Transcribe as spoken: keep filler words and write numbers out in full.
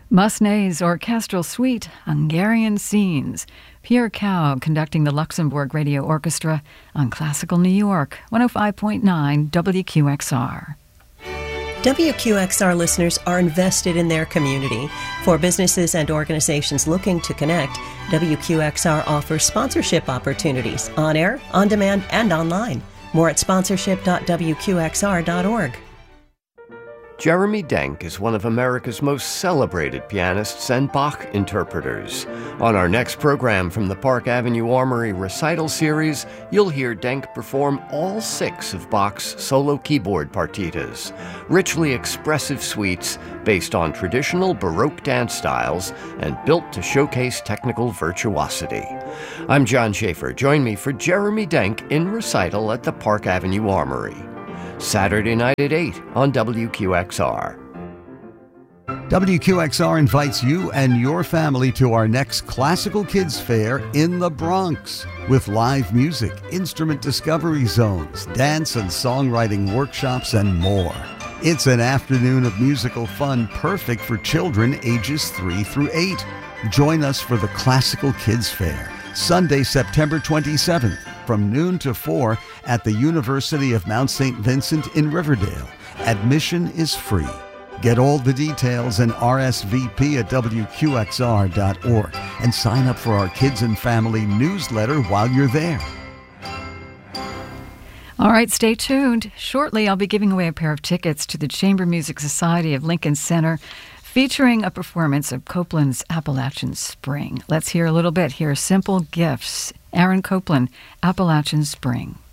Massenet's orchestral suite, Hungarian Scenes. Pierre Cow conducting the Luxembourg Radio Orchestra on Classical New York, one oh five point nine W Q X R. W Q X R listeners are invested in their community. For businesses and organizations looking to connect, W Q X R offers sponsorship opportunities on air, on demand, and online. More at sponsorship dot w q x r dot org. Jeremy Denk is one of America's most celebrated pianists and Bach interpreters. On our next program from the Park Avenue Armory Recital Series, you'll hear Denk perform all six of Bach's solo keyboard partitas, richly expressive suites based on traditional Baroque dance styles and built to showcase technical virtuosity. I'm John Schaefer. Join me for Jeremy Denk in recital at the Park Avenue Armory. Saturday night at eight on W Q X R. W Q X R invites you and your family to our next Classical Kids Fair in the Bronx with live music, instrument discovery zones, dance and songwriting workshops, and more. It's an afternoon of musical fun perfect for children ages three through eight. Join us for the Classical Kids Fair, Sunday, September twenty-seventh, from noon to four at the University of Mount Saint Vincent in Riverdale. Admission is free. Get all the details and R S V P at w q x r dot org and sign up for our Kids and Family newsletter while you're there. All right, stay tuned. Shortly, I'll be giving away a pair of tickets to the Chamber Music Society of Lincoln Center, featuring a performance of Copland's Appalachian Spring. Let's hear a little bit. Here's Simple Gifts. Aaron Copland, Appalachian Spring.